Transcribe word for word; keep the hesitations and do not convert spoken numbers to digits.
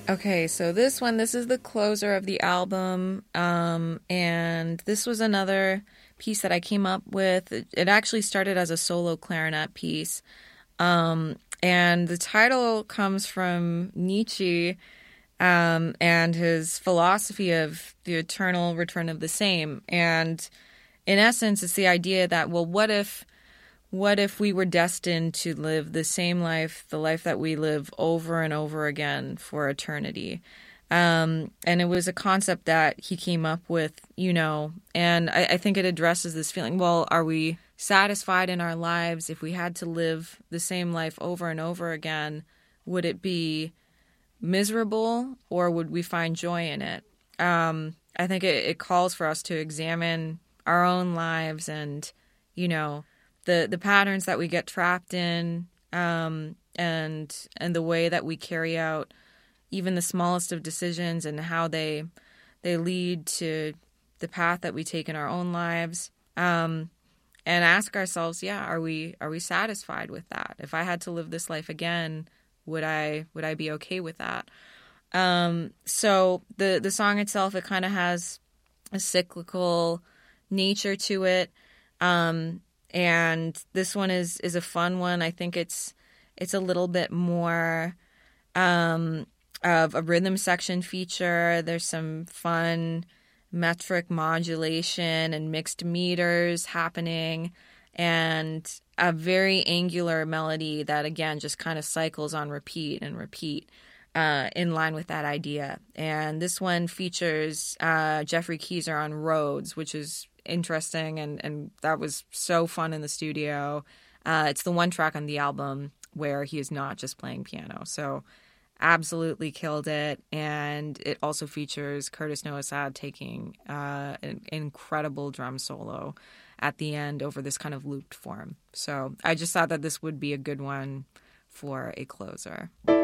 Okay, so this one, this is the closer of the album, um, and this was another piece that I came up with. It, it actually started as a solo clarinet piece, um, and the title comes from Nietzsche um, and his philosophy of the eternal return of the same. And in essence, it's the idea that, well, what if what if we were destined to live the same life, the life that we live over and over again for eternity? Um, and it was a concept that he came up with, you know, and I, I think it addresses this feeling. Well, are we satisfied in our lives if we had to live the same life over and over again? Would it be miserable or would we find joy in it? Um, I think it, it calls for us to examine our own lives and, you know, the the patterns that we get trapped in, um, and and the way that we carry out even the smallest of decisions and how they they lead to the path that we take in our own lives, um, and ask ourselves, yeah, are we are we satisfied with that? If I had to live this life again, would I would I be okay with that? Um, so the the song itself, it kind of has a cyclical nature to it. Um, And this one is, is a fun one. I think it's it's a little bit more um, of a rhythm section feature. There's some fun metric modulation and mixed meters happening, and a very angular melody that, again, just kind of cycles on repeat and repeat uh, in line with that idea. And this one features uh, Jeffrey Keezer on Rhodes, which is interesting, and, and that was so fun in the studio. Uh, it's the one track on the album where he is not just playing piano. So absolutely killed it. And it also features Curtis Noah taking uh, an incredible drum solo at the end over this kind of looped form. So I just thought that this would be a good one for a closer.